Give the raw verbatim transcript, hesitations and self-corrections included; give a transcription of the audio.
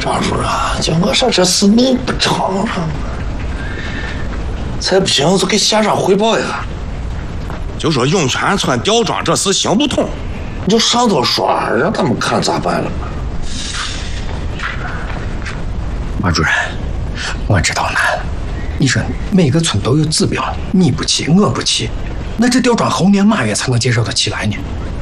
张主任，就我说这事弄不成了，才不行就给县长汇报一下。 就说涌泉村吊庄这事行不通， 你就上头说，让他们看咋办了吧。 马主任，我知道难。你说每个村都有指标，你不去，我不去，那这吊庄猴年马月才能接受得起来呢？